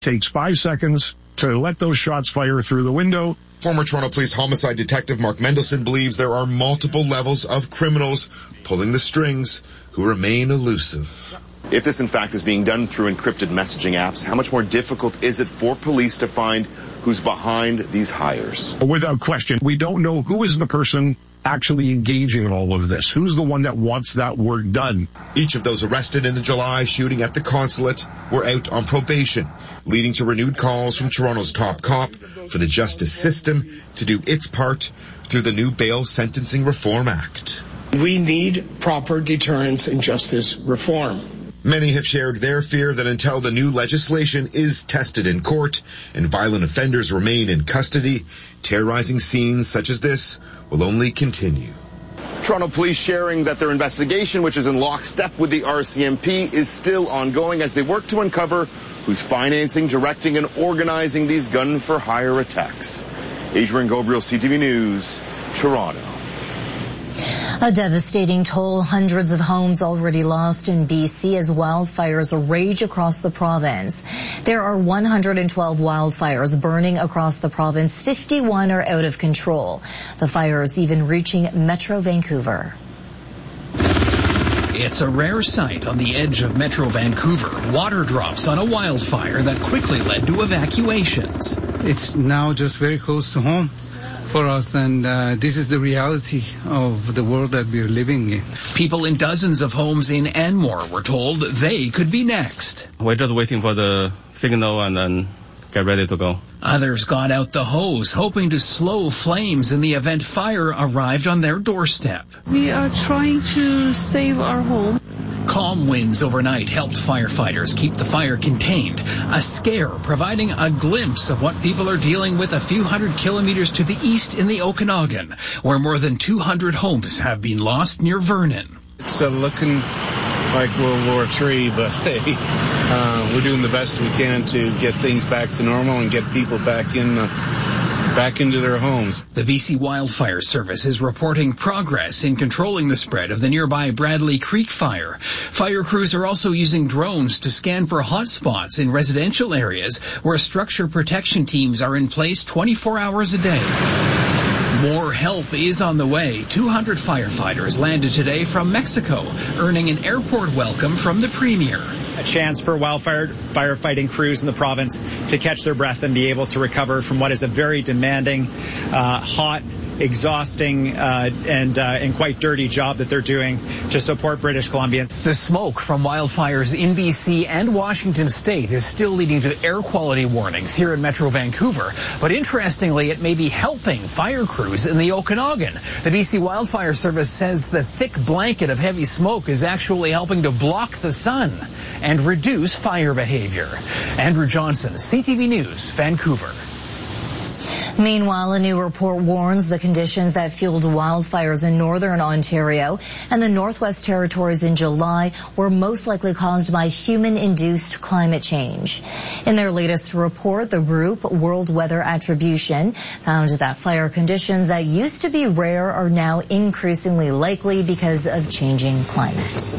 Takes 5 seconds to let those shots fire through the window. Former Toronto Police Homicide Detective Mark Mendelson believes there are multiple levels of criminals pulling the strings who remain elusive. If this in fact is being done through encrypted messaging apps, how much more difficult is it for police to find who's behind these hires? Without question, we don't know who is the person actually engaging in all of this. Who's the one that wants that work done? Each of those arrested in the July shooting at the consulate were out on probation, leading to renewed calls from Toronto's top cop for the justice system to do its part through the new Bail Sentencing Reform Act. We need proper deterrence and justice reform. Many have shared their fear that until the new legislation is tested in court and violent offenders remain in custody, terrorizing scenes such as this will only continue. Toronto police sharing that their investigation, which is in lockstep with the RCMP, is still ongoing as they work to uncover who's financing, directing, and organizing these gun-for-hire attacks. Adrian Gabriel, CTV News, Toronto. A devastating toll, hundreds of homes already lost in BC as wildfires rage across the province. There are 112 wildfires burning across the province. 51 are out of control. The fires even reaching Metro Vancouver. It's a rare sight on the edge of Metro Vancouver. Water drops on a wildfire that quickly led to evacuations. It's now just very close to home for us, and this is the reality of the world that we're living in. People in dozens of homes in Anmore were told they could be next. We're just waiting for the signal and then get ready to go. Others got out the hose, hoping to slow flames in the event fire arrived on their doorstep. We are trying to save our home. Calm winds overnight helped firefighters keep the fire contained. A scare providing a glimpse of what people are dealing with a few hundred kilometers to the east in the Okanagan, where more than 200 homes have been lost near Vernon. It's looking like World War III, but hey, we're doing the best we can to get things back to normal and get people back into their homes. The BC Wildfire Service is reporting progress in controlling the spread of the nearby Bradley Creek fire. Fire crews are also using drones to scan for hot spots in residential areas where structure protection teams are in place 24 hours a day. More help is on the way. 200 firefighters landed today from Mexico, earning an airport welcome from the Premier. A chance for firefighting crews in the province to catch their breath and be able to recover from what is a very demanding, hot, exhausting, and quite dirty job that they're doing to support British Columbians. The smoke from wildfires in BC and Washington State is still leading to air quality warnings here in Metro Vancouver. But interestingly, it may be helping fire crews in the Okanagan. The BC Wildfire Service says the thick blanket of heavy smoke is actually helping to block the sun and reduce fire behavior. Andrew Johnson, CTV News, Vancouver. Meanwhile, a new report warns the conditions that fueled wildfires in northern Ontario and the Northwest Territories in July were most likely caused by human-induced climate change. In their latest report, the group, World Weather Attribution, found that fire conditions that used to be rare are now increasingly likely because of changing climate.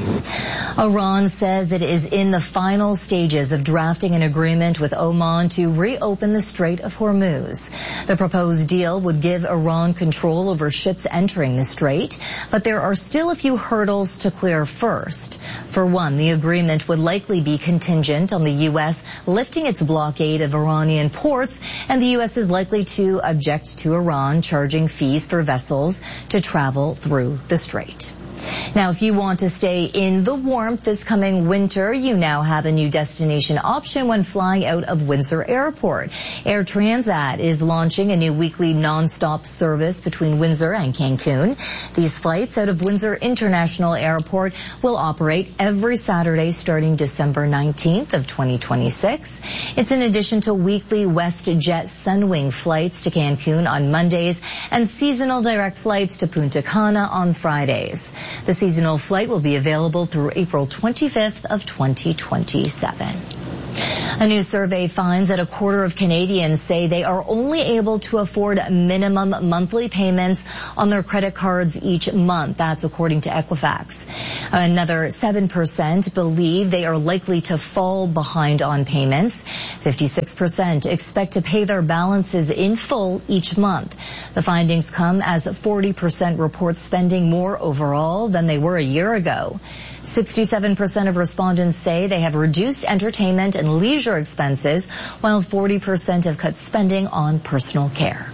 Iran says it is in the final stages of drafting an agreement with Oman to reopen the Strait of Hormuz. The proposed deal would give Iran control over ships entering the strait, but there are still a few hurdles to clear first. For one, the agreement would likely be contingent on the U.S. lifting its blockade of Iranian ports, and the U.S. is likely to object to Iran charging fees for vessels to travel through the strait. Now, if you want to stay in the warmth this coming winter, you now have a new destination option when flying out of Windsor Airport. Air Transat is launching a new weekly non-stop service between Windsor and Cancun. These flights out of Windsor International Airport will operate every Saturday starting December 19th of 2026. It's in addition to weekly WestJet Sunwing flights to Cancun on Mondays and seasonal direct flights to Punta Cana on Fridays. The seasonal flight will be available through April 25th of 2027. A new survey finds that a quarter of Canadians say they are only able to afford minimum monthly payments on their credit cards each month. That's according to Equifax. Another 7% believe they are likely to fall behind on payments. 56% expect to pay their balances in full each month. The findings come as 40% report spending more overall than they were a year ago. 67% of respondents say they have reduced entertainment and leisure expenses, while 40% have cut spending on personal care.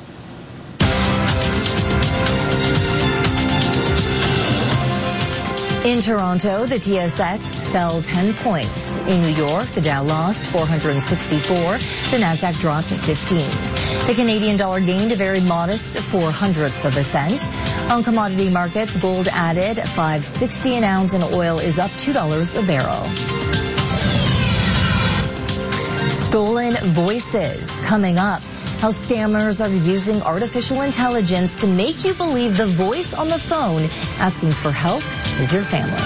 In Toronto, the TSX fell 10 points. In New York, the Dow lost 464. The Nasdaq dropped 15. The Canadian dollar gained a very modest 0.04 of a cent. On commodity markets, gold added $5.60 an ounce and oil is up $2 a barrel. Stolen voices coming up. How scammers are using artificial intelligence to make you believe the voice on the phone asking for help is your family.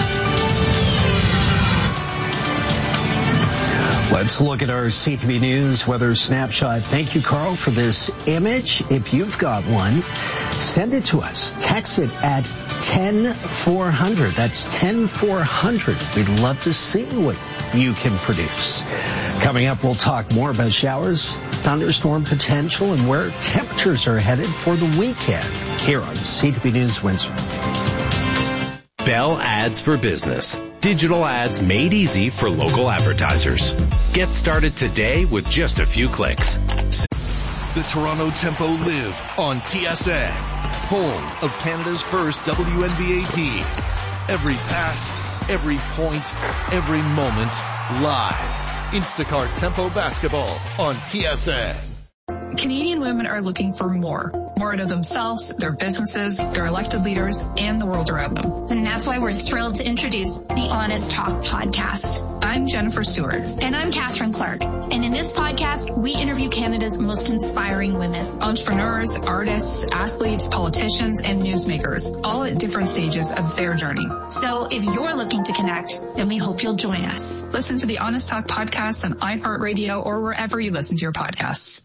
Let's look at our CTV News weather snapshot. Thank you, Carl, for this image. If you've got one, send it to us. Text it at 10400. That's 10400. We'd love to see what you can produce. Coming up, we'll talk more about showers, thunderstorm potential, and where temperatures are headed for the weekend here on CTV News Windsor. Bell Ads for Business. Digital ads made easy for local advertisers. Get started today with just a few clicks. The Toronto Tempo live on TSN, home of Canada's first WNBA team. Every pass, every point, every moment, live. Instacart Tempo Basketball on TSN. Canadian women are looking for more out of themselves, their businesses, their elected leaders, and the world around them. And that's why we're thrilled to introduce the Honest Talk podcast. I'm Jennifer Stewart. And I'm Catherine Clark. And in this podcast, we interview Canada's most inspiring women. Entrepreneurs, artists, athletes, politicians, and newsmakers, all at different stages of their journey. So if you're looking to connect, then we hope you'll join us. Listen to the Honest Talk podcast on iHeartRadio or wherever you listen to your podcasts.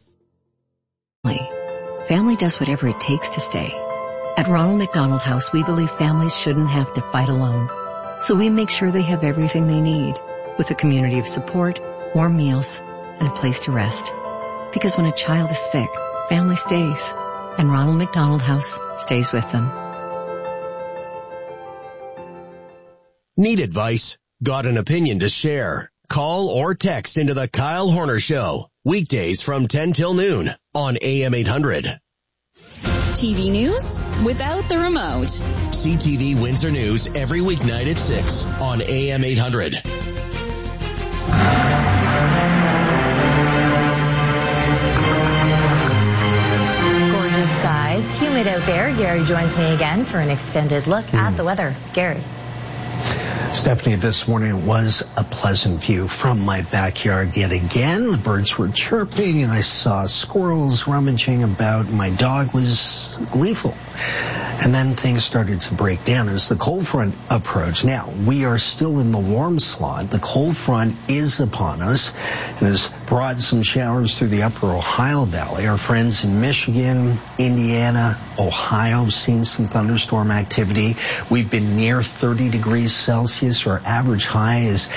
Family does whatever it takes to stay. At Ronald McDonald House, we believe families shouldn't have to fight alone. So we make sure they have everything they need, with a community of support, warm meals, and a place to rest. Because when a child is sick, family stays, and Ronald McDonald House stays with them. Need advice? Got an opinion to share? Call or text into the Kyle Horner Show. Weekdays from 10 till noon on AM 800. TV news without the remote. CTV Windsor News every weeknight at 6 on AM 800. Gorgeous skies, humid out there. Gary joins me again for an extended look at the weather. Gary. Stephanie, this morning it was a pleasant view from my backyard yet again. The birds were chirping and I saw squirrels rummaging about. My dog was gleeful. And then things started to break down as the cold front approached. Now, we are still in the warm slot. The cold front is upon us and has brought some showers through the upper Ohio Valley. Our friends in Michigan, Indiana, Ohio have seen some thunderstorm activity. We've been near 30 degrees Celsius. Our average high is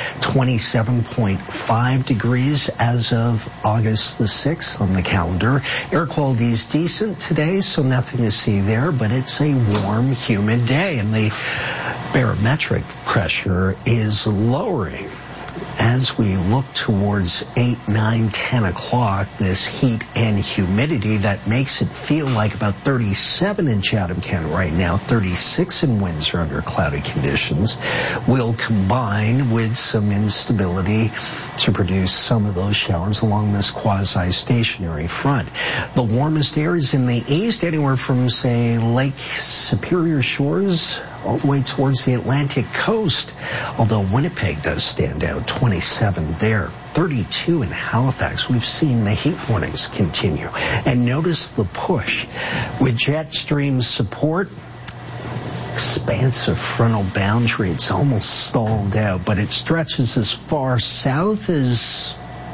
27.5 degrees as of August the 6th on the calendar. Air quality is decent today, so nothing to see there, but it's a warm, humid day, and the barometric pressure is lowering. As we look towards 8, 9, 10 o'clock, this heat and humidity that makes it feel like about 37 in Chatham County right now, 36 in Windsor under cloudy conditions, will combine with some instability to produce some of those showers along this quasi-stationary front. The warmest air is in the east, anywhere from, say, Lake Superior Shores all the way towards the Atlantic coast, although Winnipeg does stand out, 27 there. 32 in Halifax. We've seen the heat warnings continue. And notice the push. With jet stream support, expansive frontal boundary, it's almost stalled out, but it stretches as far south as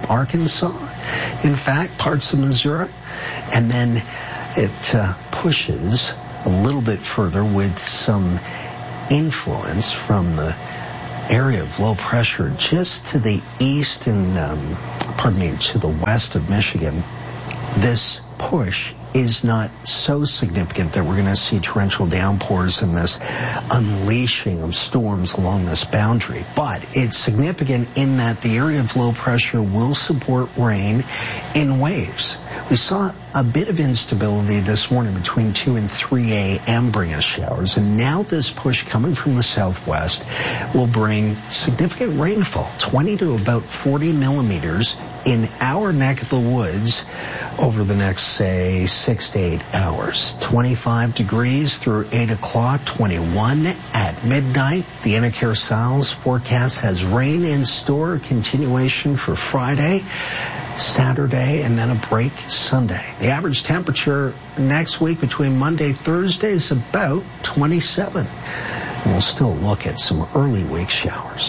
Arkansas, in fact, parts of Missouri. And then it pushes a little bit further with some influence from the area of low pressure just to the east and, to the west of Michigan. This push is not so significant that we're going to see torrential downpours and this unleashing of storms along this boundary. But it's significant in that the area of low pressure will support rain in waves. We saw a bit of instability this morning between 2 and 3 a.m. bring us showers, and now this push coming from the southwest will bring significant rainfall, 20 to about 40 millimeters in our neck of the woods over the next, say, 6 to 8 hours. 25 degrees through 8 o'clock, 21 at midnight. The Enercare Sal's forecast has rain in store, continuation for Friday, Saturday, and then a break Sunday. The average temperature next week between Monday and Thursday is about 27. And we'll still look at some early week showers.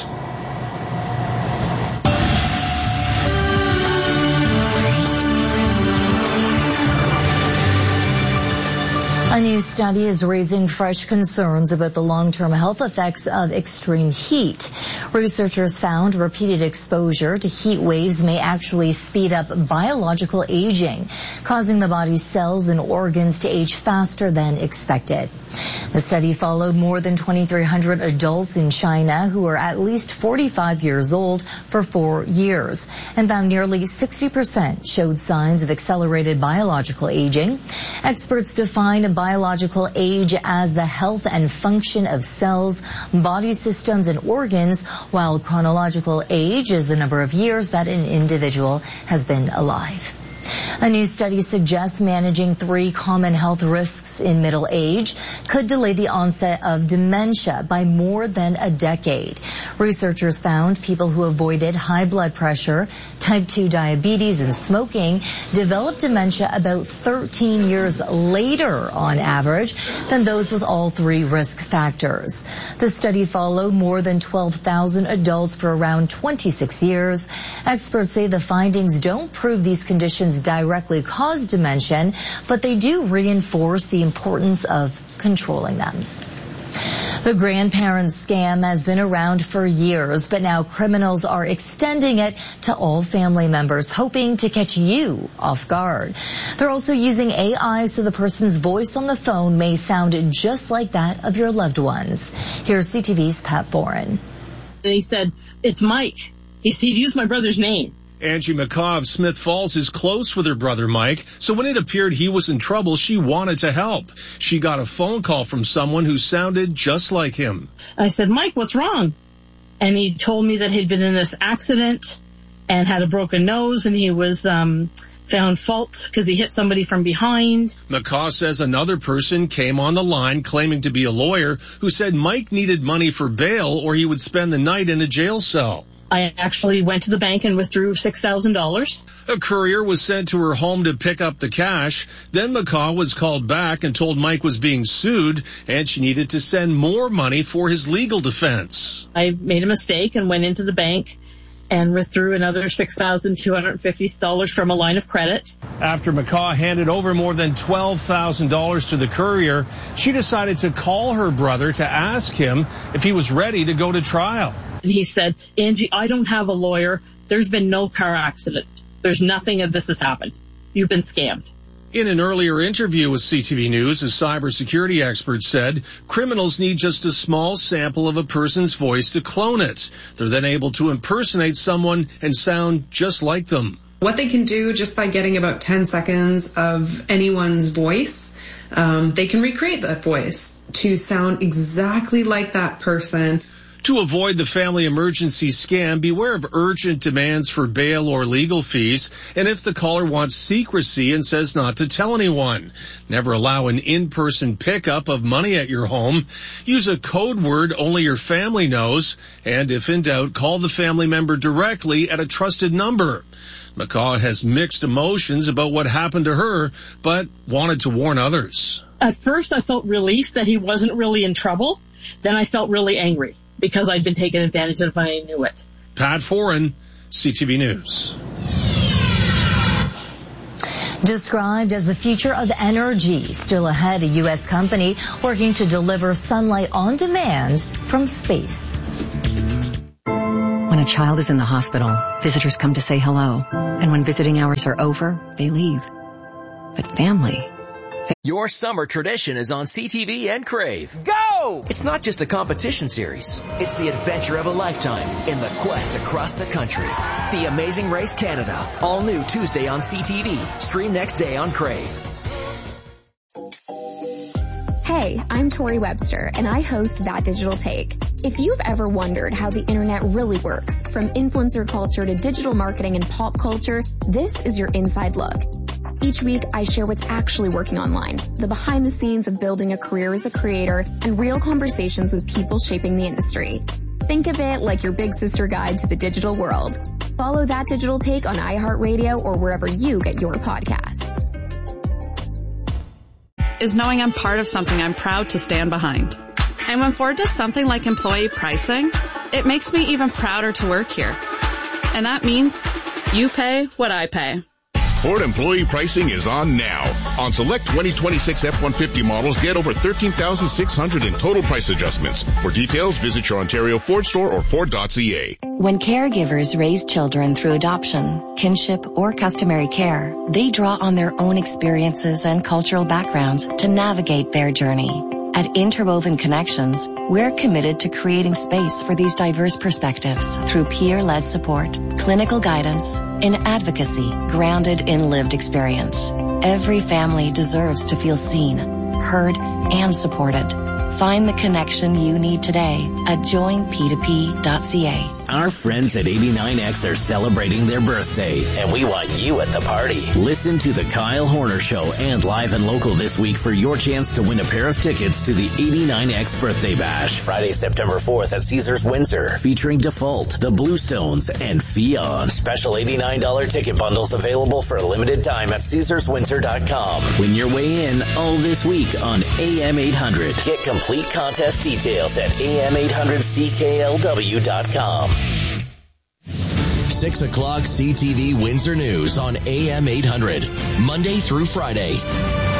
A new study is raising fresh concerns about the long-term health effects of extreme heat. Researchers found repeated exposure to heat waves may actually speed up biological aging, causing the body's cells and organs to age faster than expected. The study followed more than 2,300 adults in China who are at least 45 years old for 4 years and found nearly 60% showed signs of accelerated biological aging. Experts define biological age as the health and function of cells, body systems, and organs, while chronological age is the number of years that an individual has been alive. A new study suggests managing 3 common health risks in middle age could delay the onset of dementia by more than a decade. Researchers found people who avoided high blood pressure, type 2 diabetes, and smoking developed dementia about 13 years later on average than those with all 3 risk factors. The study followed more than 12,000 adults for around 26 years. Experts say the findings don't prove these conditions directly cause dementia, but they do reinforce the importance of controlling them. The grandparents scam has been around for years, but now criminals are extending it to all family members, hoping to catch you off guard. They're also using AI so the person's voice on the phone may sound just like that of your loved ones. Here's CTV's Pat Foran. He said, "It's Mike." He'd used my brother's name. Angie McCaw of Smith Falls is close with her brother Mike, so when it appeared he was in trouble, she wanted to help. She got a phone call from someone who sounded just like him. I said, "Mike, what's wrong?" And he told me that he'd been in this accident and had a broken nose, and he was found fault because he hit somebody from behind. McCaw says another person came on the line claiming to be a lawyer who said Mike needed money for bail or he would spend the night in a jail cell. I actually went to the bank and withdrew $6,000. A courier was sent to her home to pick up the cash. Then McCaw was called back and told Mike was being sued and she needed to send more money for his legal defense. I made a mistake and went into the bank and withdrew another $6,250 from a line of credit. After McCaw handed over more than $12,000 to the courier, she decided to call her brother to ask him if he was ready to go to trial. And he said, "Angie, I don't have a lawyer. There's been no car accident. There's nothing of this has happened. You've been scammed." In an earlier interview with CTV News, a cybersecurity expert said criminals need just a small sample of a person's voice to clone it. They're then able to impersonate someone and sound just like them. What they can do just by getting about 10 seconds of anyone's voice, they can recreate that voice to sound exactly like that person. To avoid the family emergency scam, beware of urgent demands for bail or legal fees, and if the caller wants secrecy and says not to tell anyone. Never allow an in-person pickup of money at your home. Use a code word only your family knows, and if in doubt, call the family member directly at a trusted number. McCaw has mixed emotions about what happened to her, but wanted to warn others. At first, I felt relief that he wasn't really in trouble. Then I felt really angry, because I'd been taken advantage of and I knew it. Pat Foran, CTV News. Described as the future of energy, still ahead, a U.S. company working to deliver sunlight on demand from space. When a child is in the hospital, visitors come to say hello. And when visiting hours are over, they leave. But family... Your summer tradition is on CTV and Crave. Go! It's not just a competition series. It's the adventure of a lifetime in the quest across the country. The Amazing Race Canada. All new Tuesday on CTV. Stream next day on Crave. Hey, I'm Tori Webster, and I host That Digital Take. If you've ever wondered how the internet really works, from influencer culture to digital marketing and pop culture, this is your inside look. Each week, I share what's actually working online, the behind the scenes of building a career as a creator, and real conversations with people shaping the industry. Think of it like your big sister guide to the digital world. Follow That Digital Take on iHeartRadio or wherever you get your podcasts. Is knowing I'm part of something I'm proud to stand behind. And when Ford does something like employee pricing, it makes me even prouder to work here. And that means you pay what I pay. Ford employee pricing is on now. On select 2026 F-150 models, get over $13,600 in total price adjustments. For details, visit your Ontario Ford store or Ford.ca. When caregivers raise children through adoption, kinship, or customary care, they draw on their own experiences and cultural backgrounds to navigate their journey. At Interwoven Connections, we're committed to creating space for these diverse perspectives through peer-led support, clinical guidance, and advocacy grounded in lived experience. Every family deserves to feel seen, heard, and supported. Find the connection you need today at joinp2p.ca. Our friends at 89X are celebrating their birthday, and we want you at the party. Listen to The Kyle Horner Show and Live and Local this week for your chance to win a pair of tickets to the 89X Birthday Bash, Friday, September 4th at Caesars Windsor, featuring Default, The Bluestones, and Fion. Special $89 ticket bundles available for a limited time at CaesarsWindsor.com. Win your way in all this week on AM 800. Get complete contest details at am800cklw.com. 6 o'clock CTV Windsor News on AM 800, Monday through Friday.